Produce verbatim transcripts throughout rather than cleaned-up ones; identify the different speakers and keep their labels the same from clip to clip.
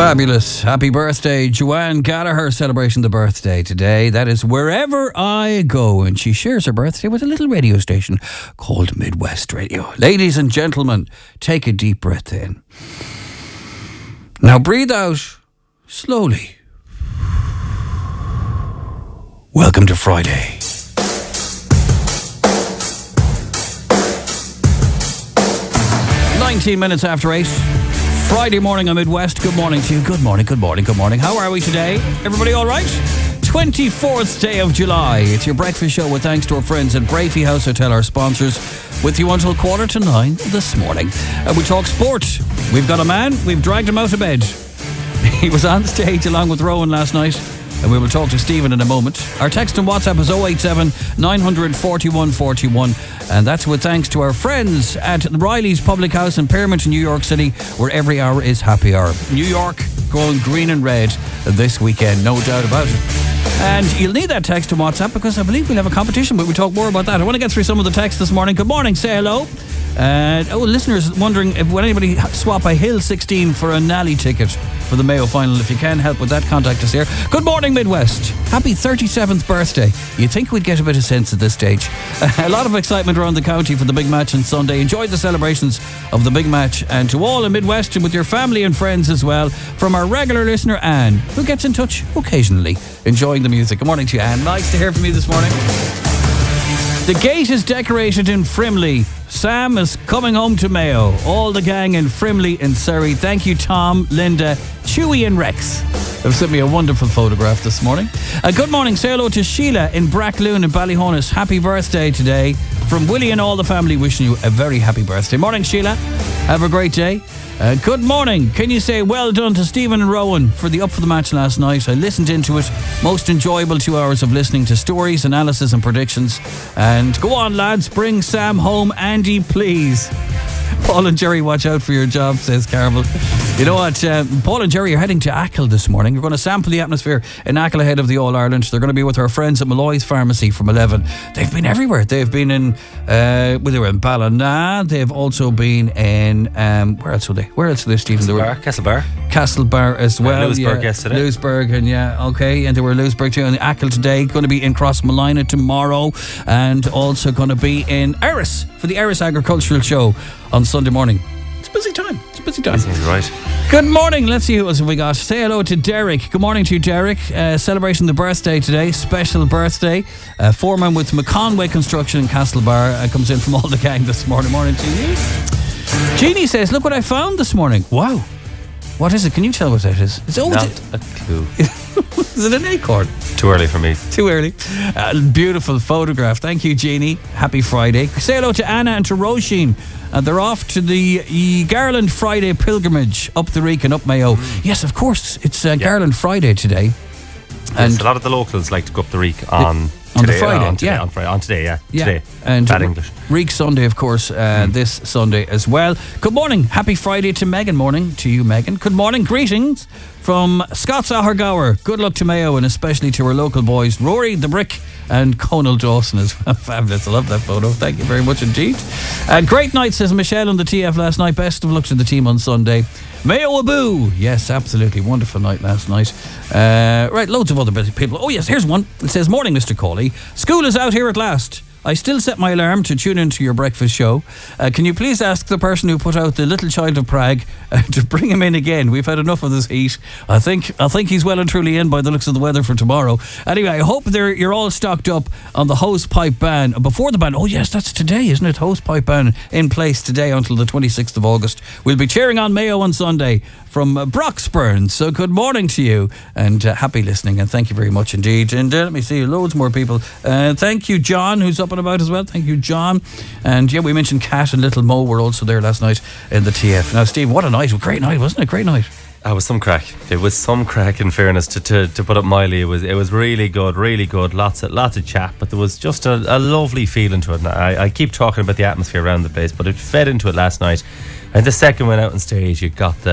Speaker 1: Fabulous. Happy birthday, Joanne Gallagher, celebrating the birthday today. That is Wherever I Go. And she shares her birthday with a little radio station called Midwest Radio. Ladies and gentlemen, take a deep breath in. Now breathe out slowly. Welcome to Friday. nineteen minutes after eight. Friday morning on Midwest. Good morning to you. Good morning, good morning, good morning. How are we today? Everybody all right? twenty-fourth day of July. It's your breakfast show with thanks to our friends at Brafey House Hotel, our sponsors, with you until quarter to nine this morning. Uh, we talk sport. We've got a man. We've dragged him out of bed. He was on stage along with Rowan last night. And we will talk to Stephen in a moment. Our text and WhatsApp is oh eight seven, nine hundred, forty-one forty-one. And that's with thanks to our friends at Riley's Public House in Pearmont, New York City, where every hour is happy hour. New York going green and red this weekend, no doubt about it. And you'll need that text and WhatsApp because I believe we'll have a competition, but we'll talk more about that. I want to get through some of the texts this morning. Good morning, say hello. Uh, oh, listeners wondering if would anybody swap a Hill sixteen for a Nally ticket for the Mayo final. If you can help with that, contact us here. Good morning, Midwest. Happy thirty-seventh birthday. You'd think we'd get a bit of sense at this stage. A lot of excitement around the county for the big match on Sunday. Enjoy the celebrations of the big match, and to all in Midwest and with your family and friends as well, from our regular listener Anne, who gets in touch occasionally enjoying the music. Good morning to you, Anne. Nice to hear from you this morning. The gate is decorated in Frimley. Sam is coming home to Mayo. All the gang in Frimley and Surrey. Thank you, Tom, Linda, Chewy and Rex. They've sent me a wonderful photograph this morning. Uh, good morning. Say hello to Sheila in Brackloon in Ballyhonus. Happy birthday today. From Willie and all the family, wishing you a very happy birthday. Morning, Sheila. Have a great day. Uh, good morning. Can you say well done to Stephen and Rowan for the Up for the Match last night? I listened into it. Most enjoyable two hours of listening to stories, analysis and predictions. And go on, lads. Bring Sam home. Andy, please. Paul and Jerry, watch out for your job, says Carmel. You know what? Um, Paul and Jerry are heading to Achill this morning. We're going to sample the atmosphere in Achill ahead of the All-Ireland. They're going to be with our friends at Malloy's Pharmacy from eleven. They've been everywhere. They've been in, uh, well, they were in Ballina. They've also been in, um, where else were they? Where else were they, Stephen?
Speaker 2: Castlebar, Castlebar.
Speaker 1: Castlebar as well.
Speaker 2: Uh, Lewisburg
Speaker 1: yeah.
Speaker 2: yesterday.
Speaker 1: Lewisburg, and yeah, okay. And they were in Lewisburg too. And Achill today. Going to be in Crossmolina tomorrow. And also going to be in Erris for the Erris Agricultural Show on Sunday morning. It's a busy time. It's a busy time.
Speaker 2: He's right.
Speaker 1: Good morning. Let's see who else have we got. Say hello to Derek. Good morning to you, Derek. Uh, celebrating the birthday today. Special birthday. Uh, foreman with McConway Construction in Castlebar. Uh, comes in from all the gang this morning. Morning to you. Jeannie says, look what I found this morning. Wow. What is it? Can you tell what that is? It's oh,
Speaker 2: Not
Speaker 1: it,
Speaker 2: a clue.
Speaker 1: Is it an acorn?
Speaker 2: Too early for me.
Speaker 1: Too early. Uh, beautiful photograph. Thank you, Jeannie. Happy Friday. Say hello to Anna and to Roisin. Uh, they're off to the e- Garland Friday pilgrimage up the Reek and up Mayo. Mm. Yes, of course. It's uh, yeah. Garland Friday today.
Speaker 2: And yes, a lot of the locals like to go up the Reek on...
Speaker 1: The, On
Speaker 2: today,
Speaker 1: the Friday,
Speaker 2: uh, on today,
Speaker 1: yeah.
Speaker 2: On, Friday, on today, yeah.
Speaker 1: yeah.
Speaker 2: Today.
Speaker 1: And
Speaker 2: Bad English.
Speaker 1: Reek Sunday, of course, uh, mm. this Sunday as well. Good morning. Happy Friday to Megan. Morning to you, Megan. Good morning. Greetings from Scott's Ahergower. Good luck to Mayo and especially to our local boys, Rory the Brick and Conal Dawson as well. Fabulous. I love that photo. Thank you very much indeed. Uh, great night, says Michelle on the T F last night. Best of luck to the team on Sunday. Mayo Aboo. Yes, absolutely. Wonderful night last night. Uh, right, loads of other people. Oh, yes, here's one. It says, morning, Mister Cawley. School is out here at last. I still set my alarm to tune into your breakfast show. Uh, can you please ask the person who put out the Little Child of Prague uh, to bring him in again? We've had enough of this heat. I think I think he's well and truly in by the looks of the weather for tomorrow. Anyway, I hope they're, you're all stocked up on the hosepipe ban. Before the ban, oh yes, that's today, isn't it? Hosepipe ban in place today until the twenty-sixth of August. We'll be cheering on Mayo on Sunday from uh, Broxburn. So good morning to you and uh, happy listening and thank you very much indeed. And uh, let me see, loads more people. Uh, thank you, John, who's up and about as well. Thank you, John. And yeah, we mentioned Kat and Little Mo were also there last night in the T F. Now, Steve, what a night. Great night, wasn't it? Great night.
Speaker 2: It was some crack. It was some crack, in fairness, to, to, to put it mildly. It was it was really good, really good. Lots of lots of chat, but there was just a, a lovely feeling to it. And I, I keep talking about the atmosphere around the place, but it fed into it last night. And the second went out on stage, you got the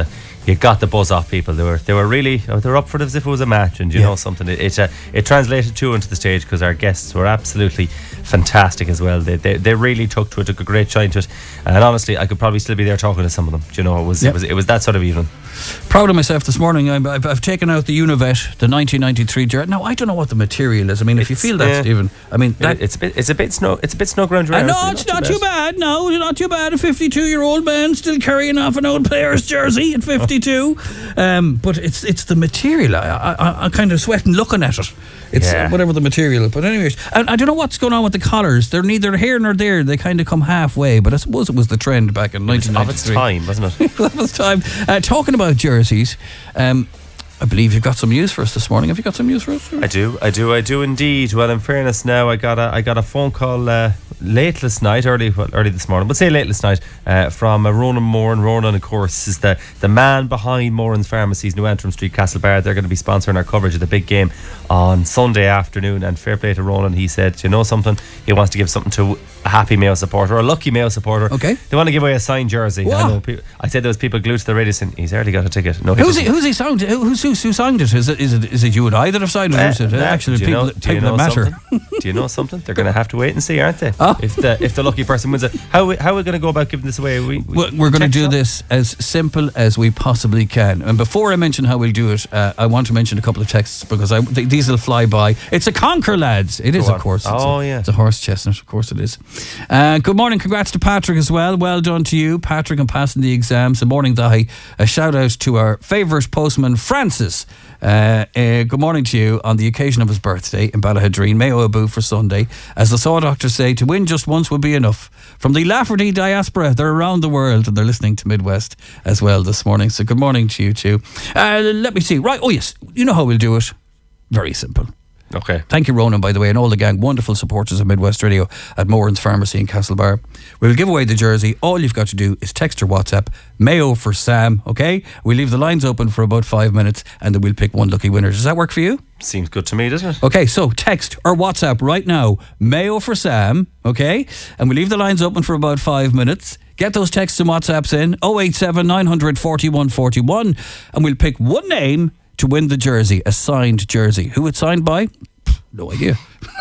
Speaker 2: you got the buzz off people. They were they were really they were up for it as if it was a match, and you
Speaker 1: Yeah.
Speaker 2: know something. It it, uh, it translated too into the stage because our guests were absolutely fantastic as well. They, they they really took to it, took a great shine to it, and honestly, I could probably still be there talking to some of them. Do you know, it was
Speaker 1: Yeah.
Speaker 2: it was it was that sort of evening.
Speaker 1: Proud of myself this morning. I've, I've, I've taken out the Univet, the nineteen ninety-three jersey. Now I don't know what the material is. I mean, if you
Speaker 2: It's,
Speaker 1: feel that,
Speaker 2: yeah.
Speaker 1: Stephen, I mean, that,
Speaker 2: It, it's a bit it's a bit snow it's a bit snow ground
Speaker 1: Uh,
Speaker 2: around.
Speaker 1: no, it's not too bad. No, it's not too bad. A fifty-two-year-old man still carrying off an old player's jersey at fifty-two. Um, but it's it's the material. I, I, I kind of sweating looking at it. It's
Speaker 2: Yeah.
Speaker 1: uh, whatever the material. But anyways, and I don't know what's going on with the collars. They're neither here nor there. They kind of come halfway. But I suppose it was the trend back in nineteen
Speaker 2: Of its
Speaker 1: ninety-three.
Speaker 2: time, wasn't it?
Speaker 1: That was time. Uh, talking about jerseys, um, I believe you've got some news for us this morning. Have you got some news for us?
Speaker 2: I do, I do, I do indeed. Well, in fairness, now I got a, I got a phone call uh, late last night, early, well, early this morning, but say late last night, uh, from uh, Ronan Moran. Ronan, of course, is the the man behind Moran's Pharmacies, New Antrim Street, Castlebar. They're going to be sponsoring our coverage of the big game on Sunday afternoon. And fair play to Ronan. He said, you know something, he wants to give something to a happy Mayo supporter, or a lucky Mayo supporter.
Speaker 1: Okay.
Speaker 2: They want to give away a signed jersey.
Speaker 1: Wow.
Speaker 2: I know. People, I said there was people glued to the radio saying he's already got a ticket. No, he
Speaker 1: Who's he?
Speaker 2: doesn't.
Speaker 1: Who's he signed? Who, who's who, who signed it? Is it is it is it you and I that have signed it? Or is it uh,
Speaker 2: Uh,
Speaker 1: actually
Speaker 2: do you
Speaker 1: people,
Speaker 2: know,
Speaker 1: that,
Speaker 2: do you
Speaker 1: people
Speaker 2: know
Speaker 1: that matter?
Speaker 2: something? Do you know something? They're going to have to wait and see, aren't they?
Speaker 1: Oh.
Speaker 2: If the if the lucky person wins it, how we, how are we going to go about giving this away? We, we
Speaker 1: We're, we're going to
Speaker 2: text
Speaker 1: do
Speaker 2: up?
Speaker 1: this as simple as we possibly can. And before I mention how we'll do it, uh, I want to mention a couple of texts because I, th- these will fly by. It's a conker, lads. It is,
Speaker 2: Go
Speaker 1: of
Speaker 2: on.
Speaker 1: course. It's
Speaker 2: Oh,
Speaker 1: a,
Speaker 2: yeah.
Speaker 1: It's a horse chestnut. Of course it is. Uh, good morning. Congrats to Patrick as well. Well done to you, Patrick, on passing the exams. Good morning, Dahi. A shout out to our favourite postman, Francis. Uh, uh, good morning to you on the occasion of his birthday in Ballahadreen. Mayo Abu for Sunday. As the Saw doctors say, to win just once would be enough. From the Lafferty diaspora, they're around the world and they're listening to Midwest as well this morning. So good morning to you too. Uh, let me see. Right. Oh yes. You know how we'll do it. Very simple.
Speaker 2: Okay.
Speaker 1: Thank you, Ronan, by the way, and all the gang, wonderful supporters of Midwest Radio at Moran's Pharmacy in Castlebar. We'll give away the jersey. All you've got to do is text or WhatsApp Mayo for Sam, okay? We'll leave the lines open for about five minutes and then we'll pick one lucky winner. Does that work for you?
Speaker 2: Seems good to me, doesn't it?
Speaker 1: Okay, so text or WhatsApp right now, Mayo for Sam, okay? And we'll leave the lines open for about five minutes. Get those texts and WhatsApps in, oh eight seven, nine hundred, forty-one forty-one, and we'll pick one name to win the jersey, a signed jersey. Who it's signed by? No idea.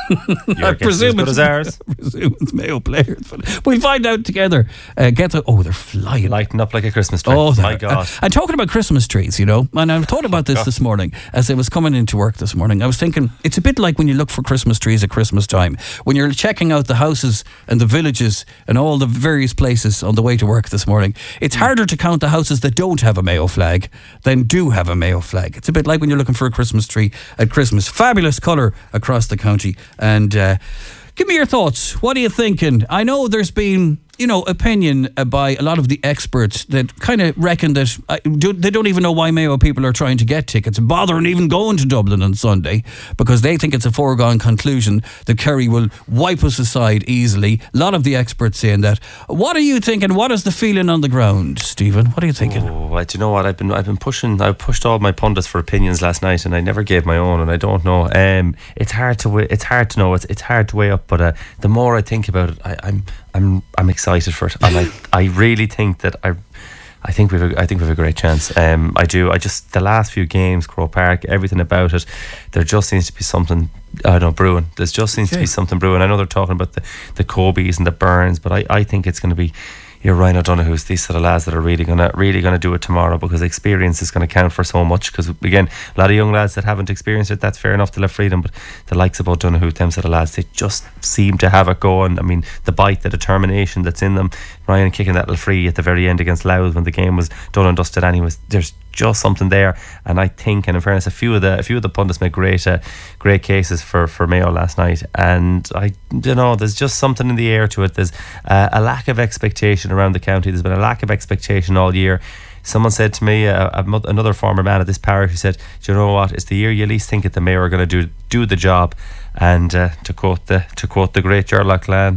Speaker 2: Your guess is as good as ours.
Speaker 1: I presume it's Mayo players, but we'll find out together. Uh, get the oh, they're flying.
Speaker 2: Lighting up like a Christmas tree.
Speaker 1: Oh,
Speaker 2: my
Speaker 1: they're-
Speaker 2: God.
Speaker 1: Uh, and talking about Christmas trees, you know, and I thought about this this morning as I was coming into work this morning. I was thinking it's a bit like when you look for Christmas trees at Christmas time. When you're checking out the houses and the villages and all the various places on the way to work this morning, it's harder to count the houses that don't have a Mayo flag than do have a Mayo flag. It's a bit like when you're looking for a Christmas tree at Christmas. Fabulous colour across the county. And uh, give me your thoughts. What are you thinking? I know there's been, you know, opinion uh, by a lot of the experts that kind of reckon that uh, do, they don't even know why Mayo people are trying to get tickets and bothering even going to Dublin on Sunday because they think it's a foregone conclusion that Kerry will wipe us aside easily. A lot of the experts saying that. What are you thinking? What is the feeling on the ground, Stephen? What are you thinking?
Speaker 2: Oh, well, do you know what? I've been I've been pushing. I pushed all my pundits for opinions last night, and I never gave my own. And I don't know. Um, it's hard to weigh, it's hard to know. It's it's hard to weigh up. But uh, the more I think about it, I, I'm I'm I'm excited for it, and I I really think that I. I think we've a, I think we've a great chance. Um, I do. I just the last few games, Croke Park, everything about it. There just seems to be something. I don't know, brewing. There just seems
Speaker 1: Okay.
Speaker 2: to be something brewing. I know they're talking about the the Cobies and the Burns, but I, I think it's going to be. You're Ryan O'Donoghue's, these sort of lads that are really gonna really gonna do it tomorrow because experience is going to count for so much. Because again, a lot of young lads that haven't experienced it, that's fair enough to let freedom. But the likes of O'Donoghue, them sort of lads, they just seem to have it going. I mean, the bite, the determination that's in them. Ryan kicking that little free at the very end against Louth when the game was done and dusted. Anyways, there's just something there, and I think, and in fairness, a few of the a few of the pundits made great uh, great cases for for Mayo last night, and I don't know, there's just something in the air to it. There's uh, a lack of expectation around the county. There's been a lack of expectation all year. Someone said to me, uh, a mo- another former man at this parish, who said, "Do you know what? It's the year you least think that the Mayo are going to do do the job." And uh, to quote the to quote the great Gerlach Lan,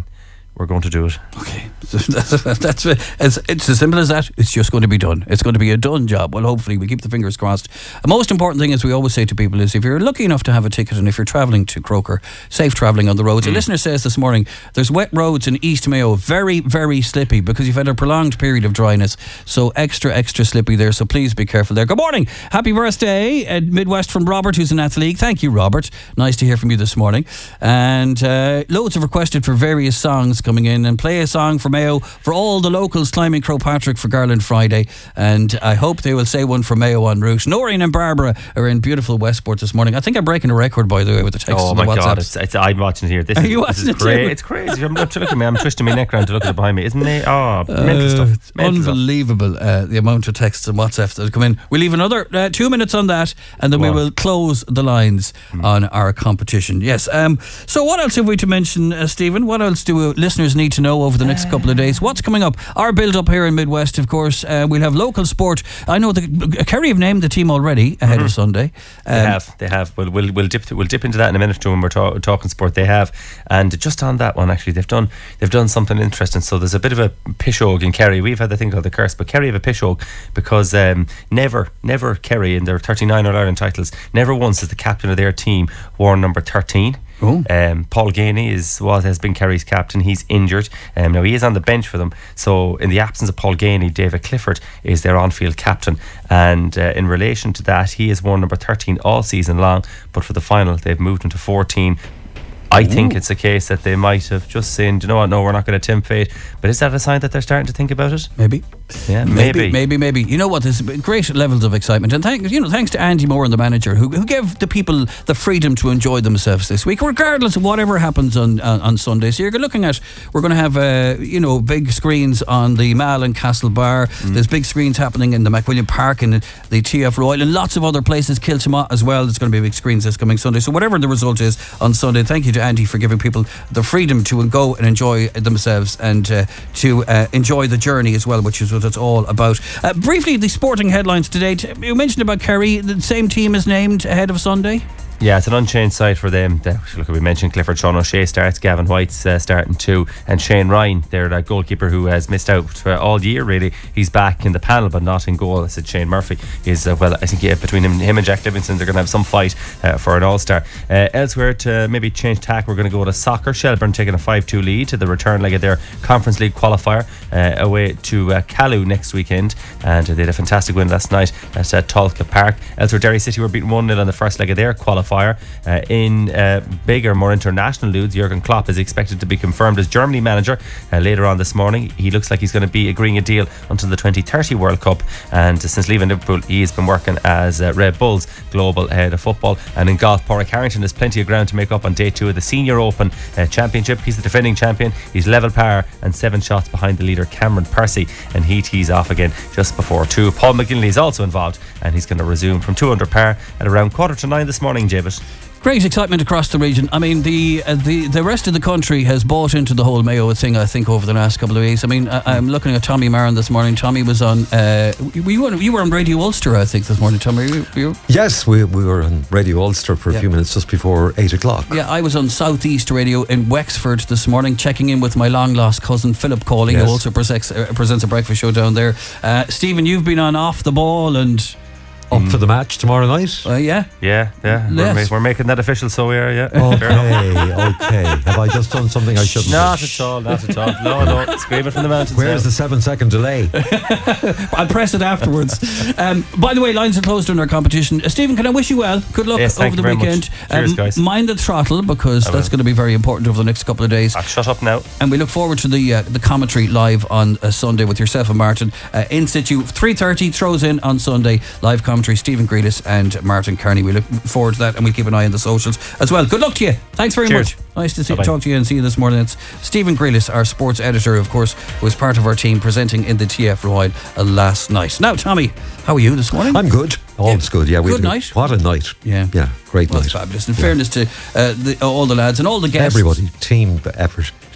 Speaker 2: we're going to do it.
Speaker 1: Okay, that's it's, it's as simple as that. It's just going to be done. It's going to be a done job. Well, hopefully we keep the fingers crossed. The most important thing, as we always say to people, is if you're lucky enough to have a ticket and if you're travelling to Croker, safe travelling on the roads. Mm. A listener says this morning there's wet roads in East Mayo, very very slippy because you've had a prolonged period of dryness, so extra extra slippy there, so please be careful there. Good morning, happy birthday at Midwest from Robert, who's an athlete. Thank you, Robert, nice to hear from you this morning. And uh, loads have requested for various songs coming in, and play a song for Mayo for all the locals climbing Crowpatrick for Garland Friday, and I hope they will say one for Mayo en route. Noreen and Barbara are in beautiful Westport this morning. I think I'm breaking a record, by the way, with the text.
Speaker 2: Oh
Speaker 1: and
Speaker 2: my
Speaker 1: the
Speaker 2: God, it's, it's, I'm watching it here. This
Speaker 1: are
Speaker 2: is,
Speaker 1: you
Speaker 2: this
Speaker 1: watching
Speaker 2: is
Speaker 1: it
Speaker 2: cra-
Speaker 1: too?
Speaker 2: It's crazy. I'm, look at me. I'm twisting my neck around to look at it behind me. Isn't it? Oh, mental
Speaker 1: uh,
Speaker 2: stuff.
Speaker 1: It's
Speaker 2: Mental
Speaker 1: unbelievable uh, the amount of texts and WhatsApp that have come in. We'll leave another uh, two minutes on that, and then
Speaker 2: Go
Speaker 1: we
Speaker 2: on.
Speaker 1: will close the lines mm. on our competition. Yes. Um, so what else have we to mention, uh, Stephen? What else do uh, listeners need to know over the next couple of days? What's coming up? Our build up here in Midwest, of course. Uh, we'll have local sport. I know the uh, Kerry have named the team already ahead mm-hmm. of Sunday. Um,
Speaker 2: they have. They have. We'll we'll we'll dip we'll dip into that in a minute or two when we're ta- talking sport. They have, and just on that one, actually, they've done they've done something interesting. So there's a bit of a pishog in Kerry. We've had the thing called the curse, but Kerry have a pishog because um, never, never Kerry in their thirty-nine All-Ireland titles, never once has the captain of their team worn number thirteen.
Speaker 1: Oh.
Speaker 2: Um, Paul Ganey is was has been Kerry's captain. He's injured. Um, now he is on the bench for them. So in the absence of Paul Ganey, David Clifford is their on-field captain. And uh, in relation to that, he has worn number thirteen all season long. But for the final, they've moved him to fourteen. I think it's a case that they might have just saying, do you know what, no, we're not going to tempt fate. But is that a sign that they're starting to think about it?
Speaker 1: Maybe.
Speaker 2: Yeah,
Speaker 1: maybe.
Speaker 2: maybe.
Speaker 1: Maybe, maybe. You know what, there's great levels of excitement. And thanks, you know, thanks to Andy Moore and the manager who, who gave the people the freedom to enjoy themselves this week, regardless of whatever happens on on, on Sunday. So you're looking at, we're going to have, uh, you know, big screens on the Mall and Castle Bar. Mm. There's big screens happening in the McWilliam Park and the T F Royal and lots of other places, Kiltimagh as well. There's going to be big screens this coming Sunday. So whatever the result is on Sunday, thank you to Andy for giving people the freedom to go and enjoy themselves and uh, to uh, enjoy the journey as well, which is what it's all about. Uh, briefly, the sporting headlines today. You mentioned about Kerry. The same team is named ahead of Sunday.
Speaker 2: Yeah, it's an unchanged side for them. Look, we mentioned Clifford, Sean O'Shea starts, Gavin White's uh, starting too, and Shane Ryan, their uh, goalkeeper who has missed out uh, all year really. He's back in the panel but not in goal. I said Shane Murphy is, uh, well, I think yeah, between him, him and Jack Livingston they're going to have some fight uh, for an all-star. Uh, elsewhere to maybe change tack, we're going to go to soccer. Shelburne taking a five two lead to the return leg of their Conference League qualifier uh, away to uh, Callu next weekend, and uh, they had a fantastic win last night at uh, Tolka Park. Elsewhere, Derry City were beaten one nil on the first leg of their qualifier. Uh, in uh, bigger, more international news, Jurgen Klopp is expected to be confirmed as Germany manager uh, later on this morning. He looks like he's going to be agreeing a deal until the twenty thirty World Cup, and uh, since leaving Liverpool he has been working as uh, Red Bull's global head of football. And in golf, Pádraig Harrington has plenty of ground to make up on day two of the Senior Open uh, Championship. He's the defending champion. He's level par and seven shots behind the leader Cameron Percy, and he tees off again just before two. Paul McGinley is also involved, and he's going to resume from two under par at around quarter to nine this morning, David.
Speaker 1: Great excitement across the region. I mean, the uh, the the rest of the country has bought into the whole Mayo thing, I think, over the last couple of weeks. I mean, I, I'm looking at Tommy Marin this morning. Tommy was on, uh, you, were, you were on Radio Ulster, I think, this morning, Tommy. You, you?
Speaker 3: Yes, we, we were on Radio Ulster for a yeah. few minutes just before eight o'clock.
Speaker 1: Yeah, I was on Southeast Radio in Wexford this morning, checking in with my long-lost cousin, Philip Cawley, yes. who also presents, uh, presents a breakfast show down there. Uh, Stephen, you've been on Off the Ball and...
Speaker 3: Up for the match tomorrow night?
Speaker 1: Uh, yeah.
Speaker 2: Yeah, yeah. Yes. We're, ma- we're making that official, so we are, yeah.
Speaker 3: Okay, okay. Have I just done something I shouldn't
Speaker 2: Not
Speaker 3: do?
Speaker 2: at all, not at all. No, no. Scream it from the mountains.
Speaker 3: Where's
Speaker 2: now.
Speaker 3: the seven second delay?
Speaker 1: I'll press it afterwards. um, by the way, lines are closed on our competition. Uh, Stephen, can I wish you well? Good luck
Speaker 2: yes,
Speaker 1: over the weekend.
Speaker 2: Cheers, um, guys.
Speaker 1: Mind the throttle, because that's going to be very important over the next couple of days.
Speaker 2: I'll shut up now.
Speaker 1: And we look forward to the uh, the commentary live on uh, Sunday with yourself and Martin. Uh, in situ, three thirty, throws in on Sunday. Live commentary, Stephen Grealis and Martin Carney. We look forward to that, and we'll keep an eye on the socials as well. Good luck to you. Thanks very
Speaker 2: Cheers.
Speaker 1: much. Nice to see,
Speaker 2: Bye-bye.
Speaker 1: talk to you and see you this morning. It's Stephen Grealis, our sports editor, of course, who was part of our team presenting in the T F Royal uh, last night. Now, Tommy, how are you this morning?
Speaker 3: I'm good. All's
Speaker 1: yeah.
Speaker 3: good. Yeah,
Speaker 1: good night.
Speaker 3: What a night.
Speaker 1: Yeah,
Speaker 3: yeah, great
Speaker 1: well,
Speaker 3: night.
Speaker 1: Fabulous. In
Speaker 3: yeah.
Speaker 1: fairness to uh, the, all the lads and all the guests,
Speaker 3: everybody, team effort.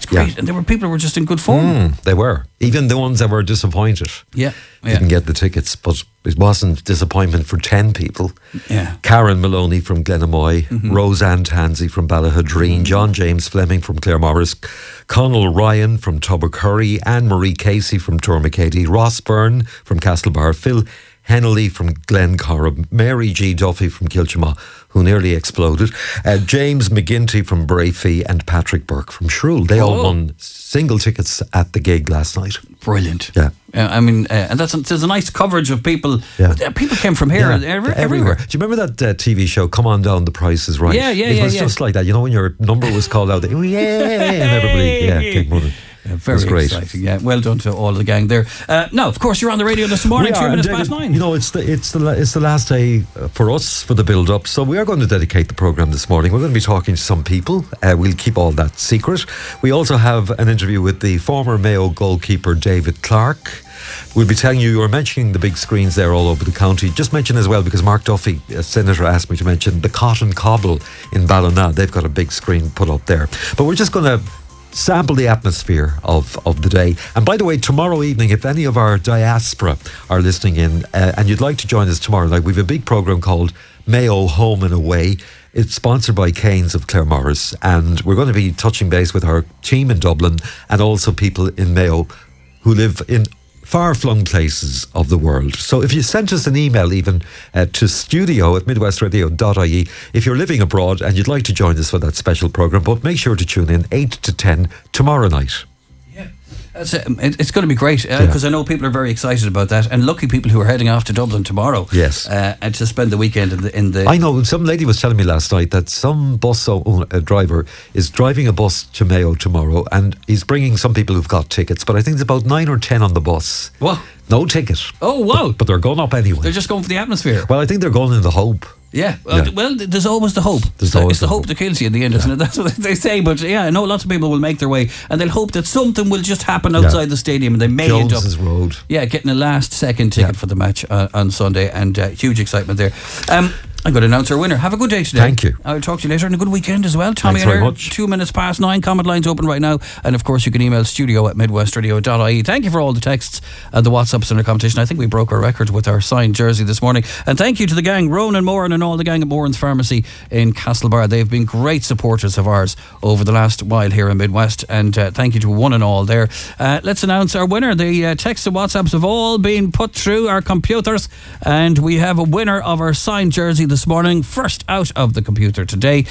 Speaker 1: It's great.
Speaker 3: Yeah.
Speaker 1: And there were people who were just in good form.
Speaker 3: Mm, they were. Even the ones that were disappointed
Speaker 1: Yeah. yeah.
Speaker 3: didn't get the tickets, but it wasn't disappointment for ten people.
Speaker 1: Yeah.
Speaker 3: Karen Maloney from Glenamoy,
Speaker 1: Mm-hmm.
Speaker 3: Roseanne Tansey from Ballahadreen, John James Fleming from Claremorris, Connell Ryan from Tubbercurry, Anne-Marie Casey from Tourmakeady, Ross Byrne from Castlebar, Phil Hennelly from Glencorrib, Mary G. Duffy from Kilchama, who nearly exploded, uh, James McGinty from Brayfee, and Patrick Burke from Shrule. They all
Speaker 1: Oh.
Speaker 3: won single tickets at the gig last night.
Speaker 1: Brilliant.
Speaker 3: Yeah.
Speaker 1: Uh, I mean, uh, and that's there's a nice coverage of people.
Speaker 3: Yeah.
Speaker 1: Uh, People came from here,
Speaker 3: Yeah,
Speaker 1: every, everywhere.
Speaker 3: everywhere. Do you remember that uh, T V show, Come On Down, The Price is Right?
Speaker 1: Yeah, yeah,
Speaker 3: It
Speaker 1: yeah,
Speaker 3: was
Speaker 1: yeah.
Speaker 3: just like that. You know, when your number was called out, they, yeah, and everybody yeah, came running.
Speaker 1: Yeah,
Speaker 3: It
Speaker 1: very
Speaker 3: was great.
Speaker 1: exciting. Yeah, well done to all the gang there. Uh, now, of course, you're on the radio this morning,
Speaker 3: We
Speaker 1: two
Speaker 3: are,
Speaker 1: minutes
Speaker 3: and
Speaker 1: past
Speaker 3: David,
Speaker 1: nine.
Speaker 3: You know, it's the it's the la- it's the last day uh, for us for the build up. So we are going to dedicate the program this morning. We're going to be talking to some people. Uh, we'll keep all that secret. We also have an interview with the former Mayo goalkeeper David Clark. We'll be telling you, you were mentioning the big screens there all over the county. Just mention as well, because Mark Duffy, a senator, asked me to mention the Cotton Cobble in Ballina. They've got a big screen put up there. But we're just going to sample the atmosphere of, of the day. And by the way, tomorrow evening, if any of our diaspora are listening in uh, and you'd like to join us tomorrow night, we have a big programme called Mayo Home and Away. It's sponsored by Keynes of Claremorris, and we're going to be touching base with our team in Dublin and also people in Mayo who live in far-flung places of the world. So if you sent us an email even uh, to studio at midwestradio dot I E if you're living abroad and you'd like to join us for that special programme, but make sure to tune in eight to ten tomorrow night.
Speaker 1: Yeah, that's it. It- It's going to be great because
Speaker 3: Yeah.
Speaker 1: I know people are very excited about that, and lucky people who are heading off to Dublin tomorrow.
Speaker 3: Yes.
Speaker 1: uh, and to spend the weekend in the. In the
Speaker 3: I know some lady was telling me last night that some bus o- uh, driver is driving a bus to Mayo tomorrow, and he's bringing some people who've got tickets, but I think it's about nine or ten on the bus.
Speaker 1: What?
Speaker 3: No ticket.
Speaker 1: Oh wow!
Speaker 3: But, but they're going up anyway.
Speaker 1: They're just going for the atmosphere.
Speaker 3: Well, I think they're going in the hope.
Speaker 1: Yeah, well,
Speaker 3: Yeah.
Speaker 1: well, there's always the hope.
Speaker 3: There's
Speaker 1: it's the,
Speaker 3: always
Speaker 1: it's the
Speaker 3: the
Speaker 1: hope
Speaker 3: hope.
Speaker 1: that kills you in the end, isn't it? That's what they say. But yeah, I know lots of people will make their way, and they'll hope that something will just happen outside the stadium, and they may end up,
Speaker 3: Jones's Road.
Speaker 1: yeah, getting a last second ticket
Speaker 3: Yeah.
Speaker 1: for the match uh, on Sunday, and uh, huge excitement there. Um, I'm going to announce our winner. Have a good day today.
Speaker 3: Thank you.
Speaker 1: I'll talk to you later, and a good weekend as well. Tommy
Speaker 3: Thanks
Speaker 1: and
Speaker 3: very
Speaker 1: Erin,
Speaker 3: much.
Speaker 1: two minutes past nine. Comment lines open right now, and of course you can email studio at midwestradio dot I E. Thank you for all the texts and the WhatsApps in our competition. I think we broke our record with our signed jersey this morning. And thank you to the gang, Ronan Moran and all the gang at Moran's Pharmacy in Castlebar. They've been great supporters of ours over the last while here in Midwest, and uh, thank you to one and all there. Uh, let's announce our winner. The uh, texts and WhatsApps have all been put through our computers, and we have a winner of our signed jersey this morning. First out of the computer today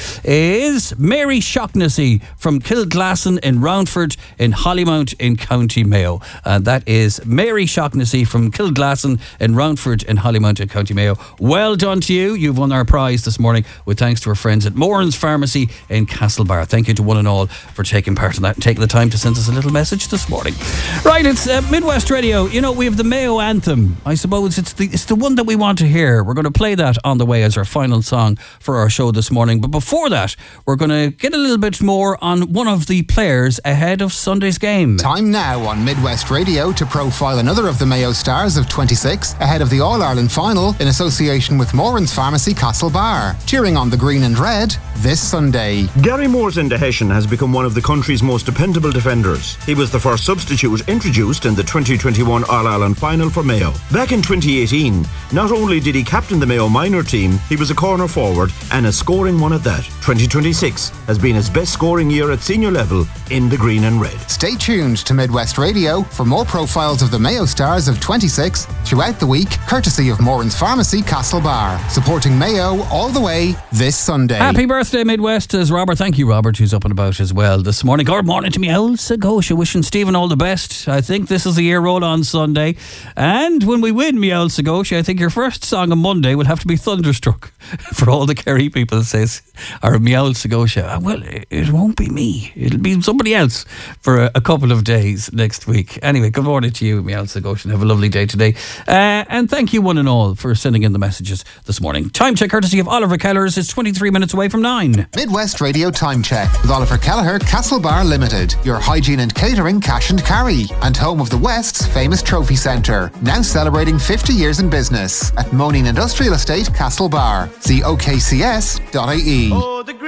Speaker 1: is Mary Shocknessy from Kilglasson in Roundford in Hollymount in County Mayo. And that is Mary Shocknessy from Kilglasson in Roundford in Hollymount in County Mayo. Well done to you. You've won our prize this morning with thanks to our friends at Moran's Pharmacy in Castlebar. Thank you to one and all for taking part in that and taking the time to send us a little message this morning. Right, it's uh, Midwest Radio. You know, we have the Mayo Anthem. I suppose it's the, it's the one that we want to hear. We're going to play that on the way as our final song for our show this morning. But before that, we're going to get a little bit more on one of the players ahead of Sunday's game.
Speaker 4: Time now on Midwest Radio to profile another of the Mayo stars of twenty-six ahead of the All-Ireland final in association with Moran's Pharmacy Castlebar. Cheering on the green and red this Sunday.
Speaker 5: Gary Morsend de Hessian has become one of the country's most dependable defenders. He was the first substitute introduced in the twenty twenty-one All-Ireland final for Mayo. Back in twenty eighteen, not only did he captain the Mayo minor team, he was a corner forward and a scoring one at that. twenty twenty-six has been his best scoring year at senior level in the green and red.
Speaker 4: Stay tuned to Midwest Radio for more profiles of the Mayo stars of twenty-six throughout the week, courtesy of Moran's Pharmacy Castlebar, supporting Mayo all the way this Sunday.
Speaker 1: Happy birthday, Midwest, says Robert. Thank you, Robert, who's up and about as well this morning. Good morning to me, old Sagosha. Wishing Stephen all the best. I think this is the year roll on Sunday. And when we win, me old Sagosha, I think your first song on Monday will have to be Thunderstruck for all the Kerry people, says, or me old Sagosha. Well, it won't be me. It'll be somebody else for a, a couple of days next week. Anyway, good morning to you, me old Sagosha. Have a lovely day today. Uh, and thank you, one and all, for sending in the messages this morning. Time check courtesy of Oliver Kellers. It's twenty-three minutes away from nine.
Speaker 4: Midwest Radio Time Check with Oliver Kelleher, Castlebar Limited, your hygiene and catering cash and carry, and home of the West's famous trophy centre, now celebrating fifty years in business at Moaning Industrial Estate, Castlebar. See O K C S dot I E.